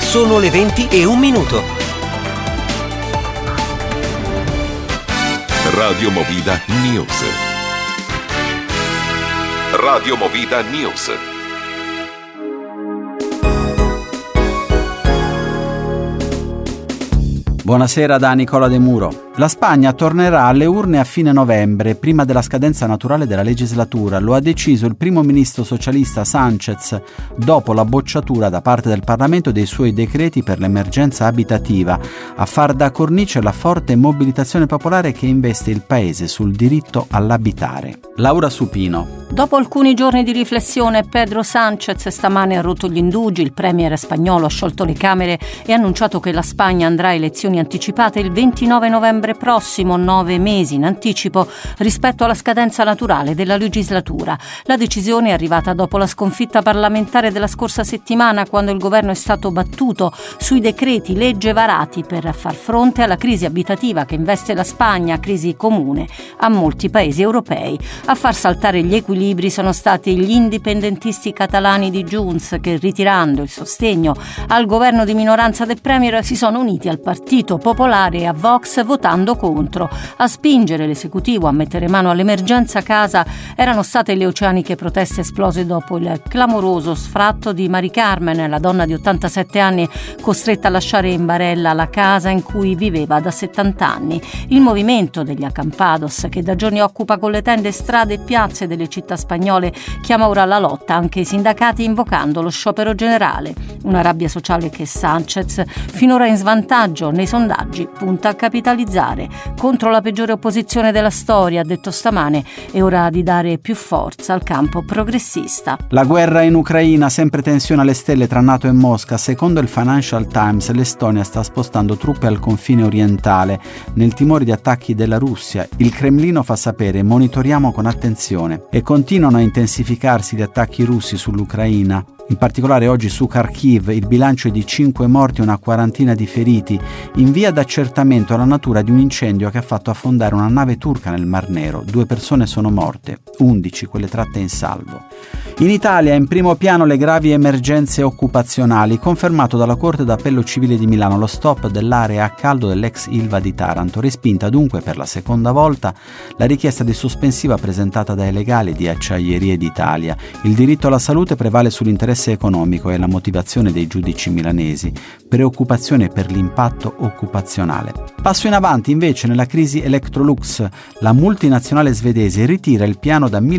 Sono le 20:01. Radio Movida News. Radio Movida News. Buonasera da Nicola De Muro. La Spagna tornerà alle urne a fine novembre, prima della scadenza naturale della legislatura. Lo ha deciso il primo ministro socialista Sánchez dopo la bocciatura da parte del Parlamento dei suoi decreti per l'emergenza abitativa, a far da cornice la forte mobilitazione popolare che investe il paese sul diritto all'abitare. Laura Supino. Dopo alcuni giorni di riflessione, Pedro Sánchez stamane ha rotto gli indugi. Il premier spagnolo ha sciolto le Camere e ha annunciato che la Spagna andrà a elezioni anticipate il 29 novembre prossimo, 9 mesi in anticipo rispetto alla scadenza naturale della legislatura. La decisione è arrivata dopo la sconfitta parlamentare della scorsa settimana, quando il governo è stato battuto sui decreti legge varati per far fronte alla crisi abitativa che investe la Spagna, crisi comune a molti paesi europei. A far saltare gli equilibri sono stati gli indipendentisti catalani di Junts, che ritirando il sostegno al governo di minoranza del premier si sono uniti al Partito Popolare e a Vox votando contro. A spingere l'esecutivo a mettere mano all'emergenza casa erano state le oceaniche proteste esplose dopo il clamoroso sfratto di Mari Carmen, la donna di 87 anni costretta a lasciare in barella la casa in cui viveva da 70 anni. Il movimento degli acampados, che da giorni occupa con le tende strade e piazze delle città spagnole, chiama ora alla lotta anche i sindacati, invocando lo sciopero generale. Una rabbia sociale che Sánchez, finora in svantaggio nei sondaggi, punta a capitalizzare. Contro la peggiore opposizione della storia, ha detto stamane, è ora di dare più forza al campo progressista. La guerra in Ucraina, sempre tensione alle stelle tra NATO e Mosca. Secondo il Financial Times, l'Estonia sta spostando truppe al confine orientale nel timore di attacchi della Russia. Il Cremlino fa sapere: monitoriamo con attenzione. E continuano a intensificarsi gli attacchi russi sull'Ucraina. In particolare oggi su Kharkiv il bilancio è di 5 morti e una quarantina di feriti, in via d'accertamento alla natura di un incendio che ha fatto affondare una nave turca nel Mar Nero. 2 persone sono morte, 11 quelle tratte in salvo. In Italia in primo piano le gravi emergenze occupazionali, confermato dalla Corte d'Appello Civile di Milano lo stop dell'area a caldo dell'ex Ilva di Taranto. Respinta dunque per la seconda volta la richiesta di sospensiva presentata dai legali di Acciaierie d'Italia. Il diritto alla salute prevale sull'interesse economico e la motivazione dei giudici milanesi, preoccupazione per l'impatto occupazionale. Passo in avanti invece nella crisi Electrolux. La multinazionale svedese ritira il piano da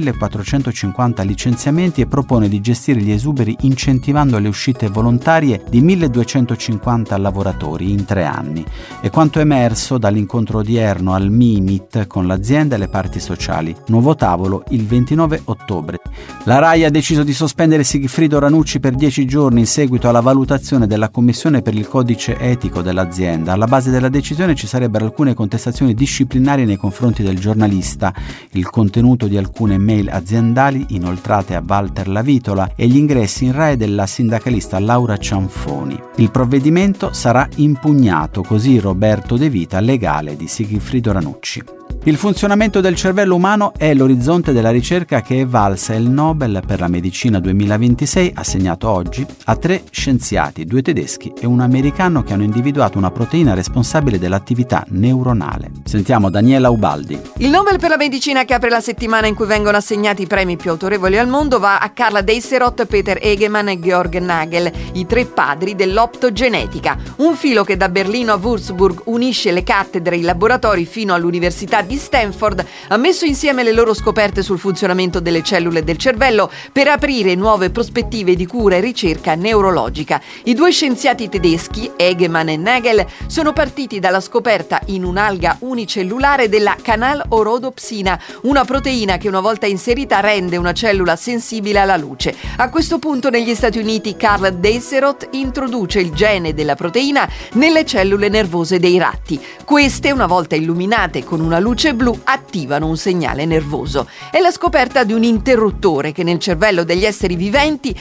1450 licenziamenti e propone di gestire gli esuberi incentivando le uscite volontarie di 1250 lavoratori in 3 anni. È quanto emerso dall'incontro odierno al MIMIT con l'azienda e le parti sociali. Nuovo tavolo il 29 ottobre. La RAI ha deciso di sospendere Sigfrido Ranucci per 10 giorni in seguito alla valutazione della Commissione per il codice etico dell'azienda. Alla base della decisione ci sarebbero alcune contestazioni disciplinari nei confronti del giornalista, il contenuto di alcune mail aziendali inoltrate a Walter Lavitola e gli ingressi in RAI della sindacalista Laura Cianfoni. Il provvedimento sarà impugnato, così Roberto De Vita, legale di Sigfrido Ranucci. Il funzionamento del cervello umano è l'orizzonte della ricerca che è valsa il Nobel per la medicina 2026, assegnato oggi a 3 scienziati, 2 tedeschi e un americano, che hanno individuato una proteina responsabile dell'attività neuronale. Sentiamo Daniela Ubaldi. Il Nobel per la medicina, che apre la settimana in cui vengono assegnati i premi più autorevoli al mondo, va a Carl Deisseroth, Peter Egemann e Georg Nagel, i 3 padri dell'optogenetica, un filo che da Berlino a Würzburg unisce le cattedre e i laboratori fino all'Università di Stanford, ha messo insieme le loro scoperte sul funzionamento delle cellule del cervello per aprire nuove prospettive di cura e ricerca neurologica. I 2 scienziati tedeschi, Egemann e Nagel, sono partiti dalla scoperta in un'alga unicellulare della canal-orodopsina, una proteina che una volta inserita rende una cellula sensibile alla luce. A questo punto negli Stati Uniti Carl Deisseroth introduce il gene della proteina nelle cellule nervose dei ratti. Queste, una volta illuminate con una luce blu, attivano un segnale nervoso. È la scoperta di un interruttore che nel cervello degli esseri viventi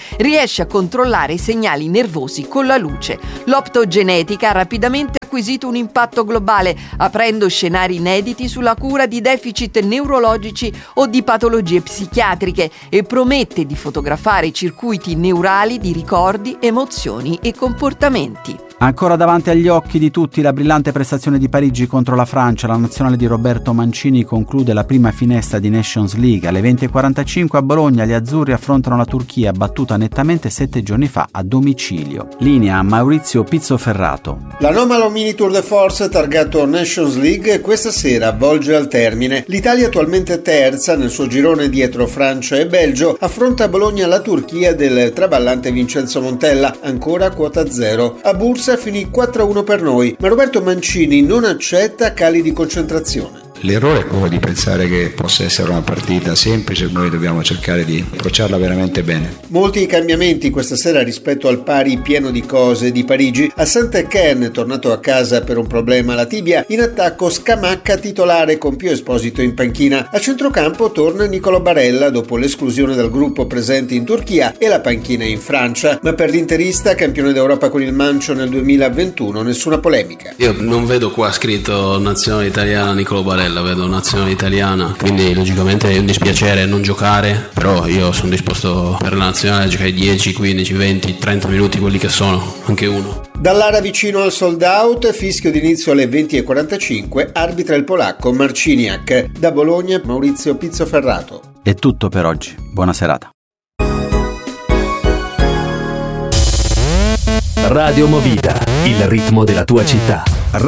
riesce a controllare i segnali nervosi con la luce. L'optogenetica ha rapidamente acquisito un impatto globale, aprendo scenari inediti sulla cura di deficit neurologici o di patologie psichiatriche, e promette di fotografare i circuiti neurali di ricordi, emozioni e comportamenti. Ancora davanti agli occhi di tutti la brillante prestazione di Parigi contro la Francia. La nazionale di Roberto Mancini conclude la prima finestra di Nations League. Alle 20:45 a Bologna gli azzurri affrontano la Turchia, battuta nettamente 7 giorni fa a domicilio. Linea Maurizio Pizzoferrato. L'anomalo mini tour de force targato Nations League questa sera volge al termine. L'Italia, attualmente terza nel suo girone dietro Francia e Belgio, affronta a Bologna la Turchia del traballante Vincenzo Montella, ancora quota 0. A Bursa finì 4-1 per noi, ma Roberto Mancini non accetta cali di concentrazione. L'errore è quello di pensare che possa essere una partita semplice, noi dobbiamo cercare di approcciarla veramente bene. Molti cambiamenti questa sera rispetto al pari pieno di cose di Parigi. A Saint-Étienne, tornato a casa per un problema alla tibia, in attacco Scamacca titolare con Pio Esposito in panchina. A centrocampo torna Niccolò Barella dopo l'esclusione dal gruppo presente in Turchia e la panchina in Francia, ma per l'interista, campione d'Europa con il Mancio nel 2021, nessuna polemica. Io non vedo qua scritto nazionale italiana Niccolò Barella, vedo nazionale italiana, quindi logicamente è un dispiacere non giocare, però io sono disposto per la nazionale a giocare 10, 15, 20, 30 minuti, quelli che sono, anche uno. Dall'area vicino al sold out, fischio d'inizio alle 20:45, arbitra il polacco Marciniak. Da Bologna Maurizio Pizzoferrato. È tutto per oggi, buona serata. Radio Movida, il ritmo della tua città.